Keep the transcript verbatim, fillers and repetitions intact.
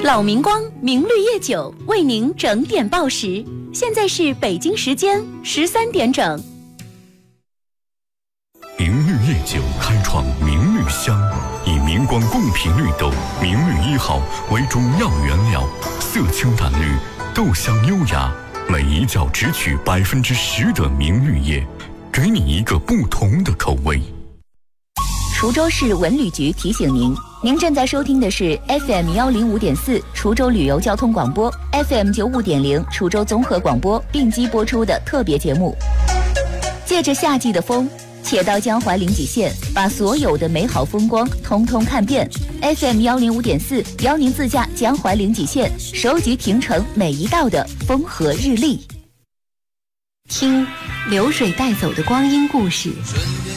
老明光明绿叶酒为您整点报时，现在是北京时间十三点整。 明绿叶酒开创明绿香，以明光贡品绿豆明绿一号为主要原料，色清淡绿，豆香优雅，每一窖只取百分之十的明绿叶，给你一个不同的口味。 滁州市文旅局提醒您，您正在收听的是 F M 幺零五点四滁州旅游交通广播 ，F M 九五点零滁州综合广播并机播出的特别节目。借着夏季的风，且到江淮临济县，把所有的美好风光通通看遍。F M 幺零五点四邀您自驾江淮临济县，收集平城每一道的风和日丽，听流水带走的光阴故事。